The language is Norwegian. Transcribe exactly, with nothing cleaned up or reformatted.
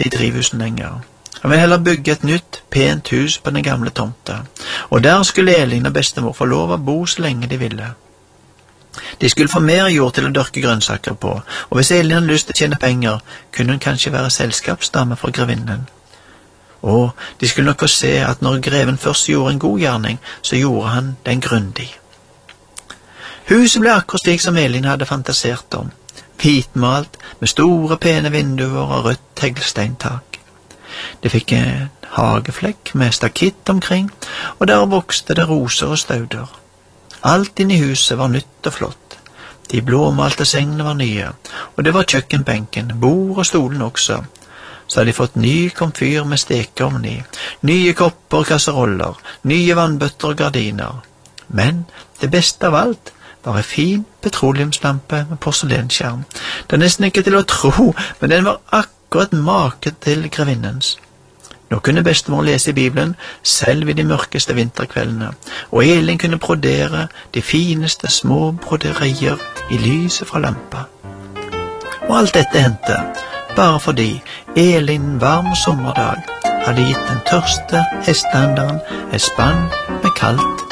i drivhusen lenger. Han ville heller bygge et nytt, pent hus på den gamle tomta, og der skulle Elin og bestemor få lov å bo så lenge de ville. De skulle få mer jord til å dyrke grønnsaker på, og hvis Elin hadde lyst til å tjene penger, kunne hun kanskje være selskapsdame for grevinnen. Og de skulle nok få se at når greven først gjorde en god gjerning, så gjorde han den grundig. Huset ble akkurat slik som Elin hadde fantasert om, hvitmalt med store pene vinduer og rødt teglsteintak. De fikk en hageflekk med stakitt omkring, og der vokste det roser og stauder. Alt inne i huset var nytt og flott. De blåmalte sengene var nye, og det var kjøkkenbenken, bord og stolen også. Så hadde de fått ny komfyr med stekeovn i, nye kopper og kasseroller, nye vannbøtter og gardiner. Men det beste av alt var en fin petroleumslampe med porselenskjerm. Det er nesten ikke til å tro, men den var akkurat maken til grevinnens. Nå kunne bestemor lese i Bibelen selv i de mørkeste vinterkveldene, og Elin kunne brodere de fineste små broderier i lyset fra lampa. Og alt dette hendte bare fordi Elin en varm sommerdag hadde gitt den tørste hestehandleren et spann med kaldt